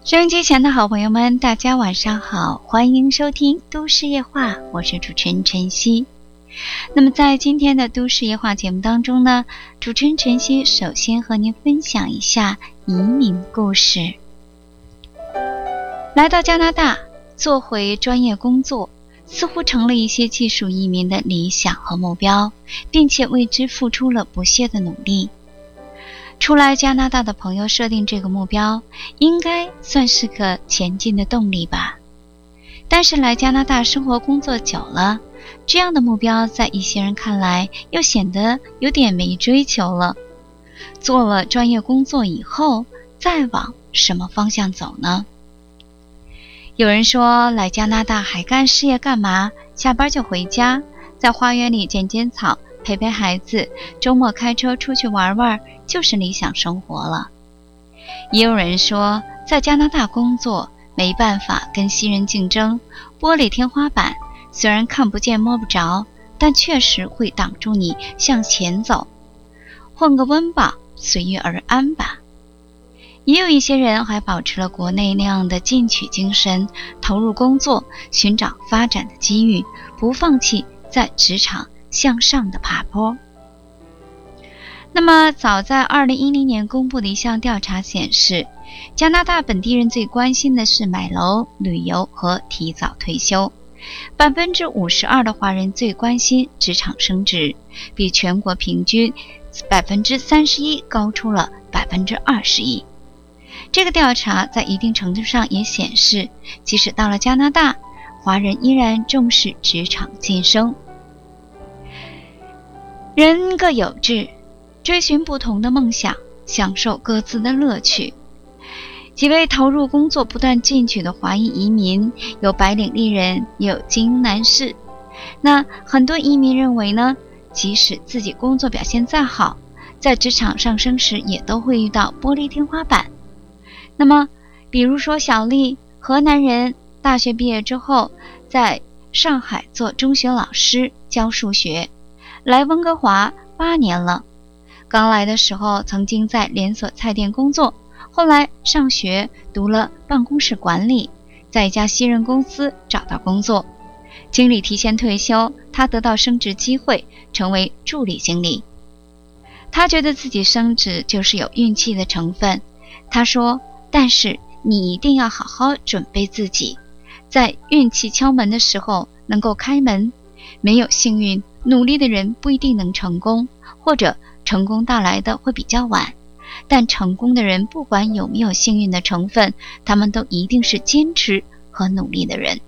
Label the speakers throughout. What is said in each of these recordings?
Speaker 1: 收音机前的好朋友们，大家晚上好，欢迎收听都市夜话，我是主持人晨曦。那么在今天的都市夜话节目当中呢，主持人晨曦首先和您分享一下移民故事。来到加拿大做回专业工作，似乎成了一些技术移民的理想和目标，并且为之付出了不懈的努力。初来加拿大的朋友设定这个目标，应该算是个前进的动力吧。但是来加拿大生活工作久了，这样的目标在一些人看来又显得有点没追求了。做了专业工作以后，再往什么方向走呢？有人说来加拿大还干事业干嘛？下班就回家，在花园里剪剪草，陪陪孩子，周末开车出去玩玩，就是理想生活了。也有人说在加拿大工作没办法跟新人竞争，玻璃天花板虽然看不见摸不着，但确实会挡住你向前走，混个温饱，随遇而安吧。也有一些人还保持了国内那样的进取精神，投入工作，寻找发展的机遇，不放弃在职场向上的爬坡。那么早在2010年公布的一项调查显示，加拿大本地人最关心的是买楼、旅游和提早退休。52%的华人最关心职场升职，比全国平均31%高出了21%。这个调查在一定程度上也显示，即使到了加拿大，华人依然重视职场晋升。人各有志，追寻不同的梦想，享受各自的乐趣。几位投入工作不断进取的华裔移民，有白领丽人，也有精英男士。那很多移民认为呢，即使自己工作表现再好，在职场上升时也都会遇到玻璃天花板。那么比如说小丽，河南人，大学毕业之后在上海做中学老师教数学，来温哥华8年了。刚来的时候曾经在连锁菜店工作，后来上学读了办公室管理，在一家新人公司找到工作，经理提前退休，他得到升职机会，成为助理经理。他觉得自己升职就是有运气的成分，他说，但是你一定要好好准备自己，在运气敲门的时候能够开门。没有幸运，努力的人不一定能成功，或者成功到来的会比较晚，但成功的人不管有没有幸运的成分，他们都一定是坚持和努力的人。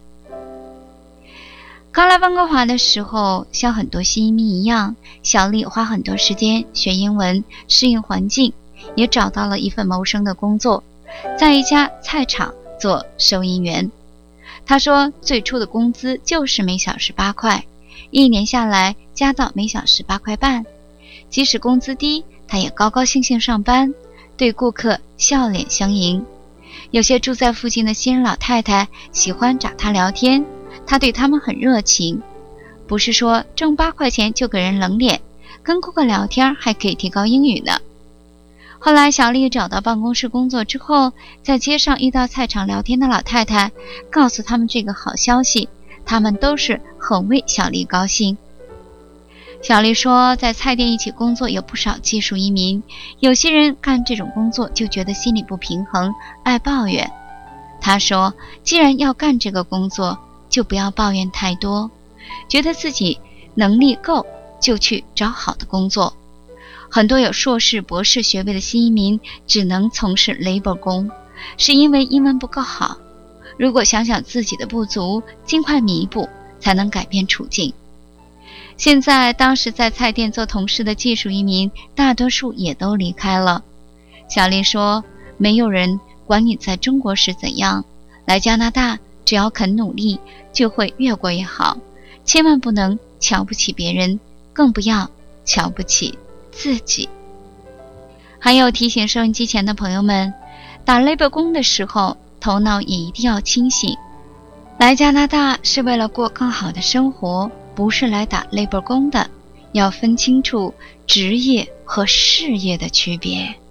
Speaker 1: 刚来温哥华的时候，像很多新移民一样，小丽花很多时间学英文，适应环境，也找到了一份谋生的工作，在一家菜场做收银员。她说最初的工资就是每小时8块，1年下来加到每小时8块半。即使工资低，她也高高兴兴上班，对顾客笑脸相迎。有些住在附近的新人老太太喜欢找她聊天，她对他们很热情，不是说挣8块钱就给人冷脸，跟顾客聊天还可以提高英语呢。后来小丽找到办公室工作之后，在街上遇到菜场聊天的老太太，告诉他们这个好消息，他们都是很为小丽高兴。小丽说，在菜店一起工作有不少技术移民，有些人干这种工作就觉得心里不平衡，爱抱怨。她说，既然要干这个工作，就不要抱怨太多，觉得自己能力够就去找好的工作。很多有硕士博士学位的新移民只能从事 labor 工，是因为英文不够好。如果想想自己的不足，尽快弥补，才能改变处境。现在当时在菜店做同事的技术移民，大多数也都离开了。小丽说，没有人管你在中国时怎样，来加拿大只要肯努力，就会越过越好。千万不能瞧不起别人，更不要瞧不起自己。还有提醒收音机前的朋友们，打 labor 工的时候头脑也一定要清醒。来加拿大是为了过更好的生活，不是来打 labor 工的，要分清楚职业和事业的区别。